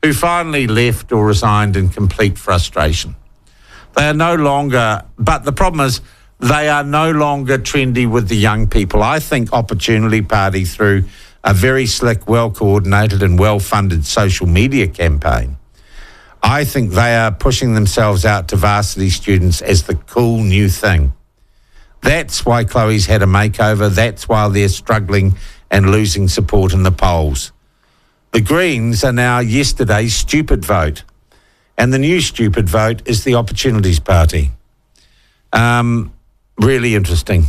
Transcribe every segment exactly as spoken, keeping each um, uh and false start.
who finally left or resigned in complete frustration. They are no longer, but the problem is they are no longer trendy with the young people. I think Opportunity Party, through a very slick, well-coordinated and well-funded social media campaign, I think they are pushing themselves out to varsity students as the cool new thing. That's why Chloe's had a makeover. That's why they're struggling and losing support in the polls. The Greens are now yesterday's stupid vote. And the new stupid vote is the Opportunities Party. Um, really interesting.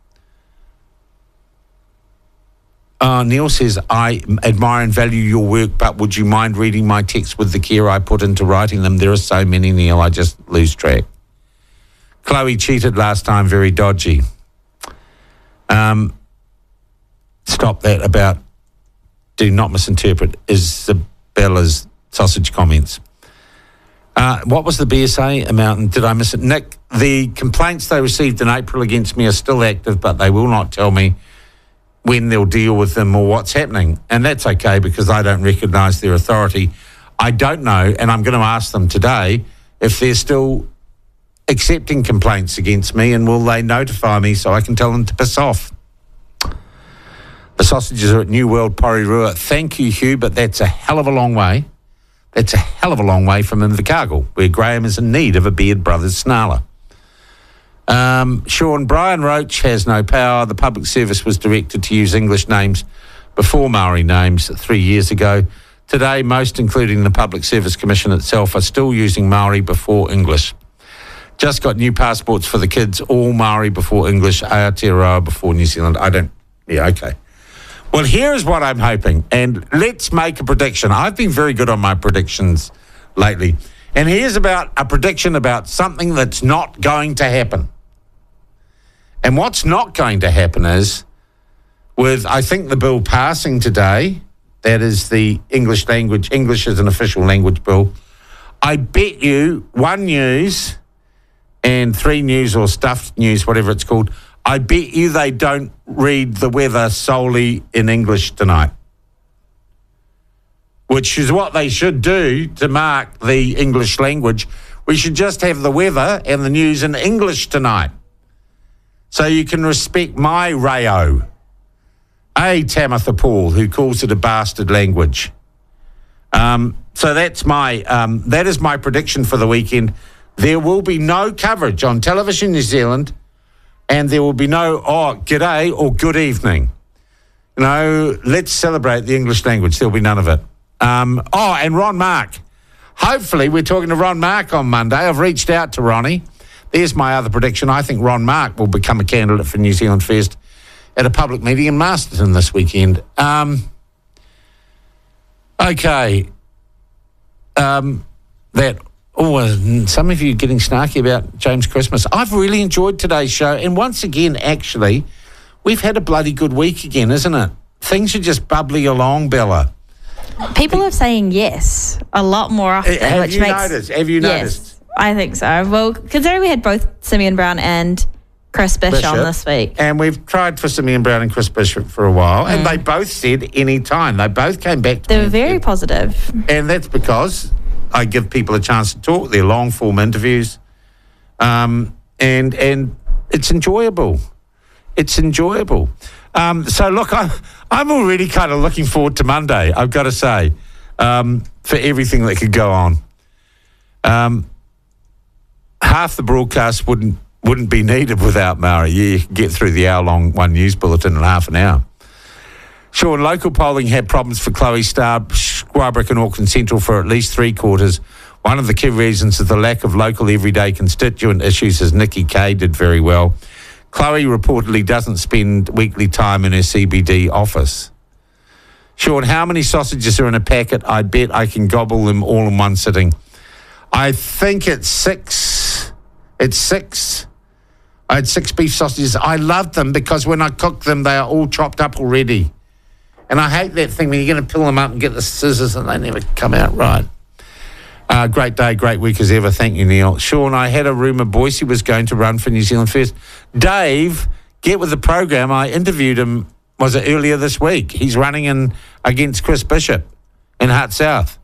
Uh, Neil says, I admire and value your work, but would you mind reading my texts with the care I put into writing them? There are so many, Neil, I just lose track. Chloe cheated last time, very dodgy. Um, stop that about, do not misinterpret Isabella's sausage comments. Uh, what was the B S A amount, and did I miss it? Nick, the complaints they received in April against me are still active, but they will not tell me when they'll deal with them or what's happening. And that's okay because I don't recognise their authority. I don't know, and I'm going to ask them today if they're still accepting complaints against me, and will they notify me so I can tell them to piss off. The sausages are at New World Porirua. Thank you, Hugh, but that's a hell of a long way. That's a hell of a long way from Invercargill, where Graham is in need of a Beard Brothers snarler. Um, Sean, Brian Roach has no power. The public service was directed to use English names before Maori names three years ago. Today, most, including the Public Service Commission itself, are still using Maori before English. Just got new passports for the kids, all Maori before English, Aotearoa before New Zealand. I don't... Yeah, okay. Well, here's what I'm hoping, and let's make a prediction. I've been very good on my predictions lately, and here's about a prediction about something that's not going to happen. And what's not going to happen is, with, I think, the bill passing today, that is the English language, English is an official language bill, I bet you One News and Three News or Stuffed News, whatever it's called, I bet you they don't read the weather solely in English tonight, which is what they should do to mark the English language. We should just have the weather and the news in English tonight, so you can respect my Rayo, a Tamitha Paul, who calls it a bastard language. Um, so that's my um, that is my prediction for the weekend. There will be no coverage on Television New Zealand. And there will be no, oh, g'day or good evening. You know, let's celebrate the English language. There'll be none of it. Um, oh, and Ron Mark. Hopefully, we're talking to Ron Mark on Monday. I've reached out to Ronnie. There's my other prediction. I think Ron Mark will become a candidate for New Zealand First at a public meeting in Masterton this weekend. Um, okay. Um, that... Oh, and some of you getting snarky about James Christmas. I've really enjoyed today's show. And once again, actually, we've had a bloody good week again, isn't it? Things are just bubbling along, Bella. People are saying yes a lot more often. Have which you makes, noticed? Have you noticed? Yes, I think so. Well, considering we had both Simeon Brown and Chris Bishop, Bishop on this week. And we've tried for Simeon Brown and Chris Bishop for a while, mm. and they both said any time. They both came back to They me were very said, positive. And that's because I give people a chance to talk. They're long-form interviews. Um, and and it's enjoyable. It's enjoyable. Um, so, look, I'm, I'm already kind of looking forward to Monday, I've got to say, um, for everything that could go on. Um, half the broadcast wouldn't wouldn't be needed without Maori. Yeah, you can get through the hour-long One News bulletin in half an hour. Sure, local polling had problems for Chloe Star, Squabrick and Auckland Central for at least three quarters. One of the key reasons is the lack of local everyday constituent issues, as Nikki Kay did very well. Chloe reportedly doesn't spend weekly time in her C B D office. Sean, how many sausages are in a packet? I bet I can gobble them all in one sitting. I think it's six. It's six. I had six beef sausages. I loved them because when I cook them, they are all chopped up already. And I hate that thing when you're going to pull them up and get the scissors and they never come out right. Uh, great day, great week as ever. Thank you, Neil. Sean, I had a rumour Boise was going to run for New Zealand First. Dave, get with the program. I interviewed him, was it earlier this week? He's running in against Chris Bishop in Hutt South.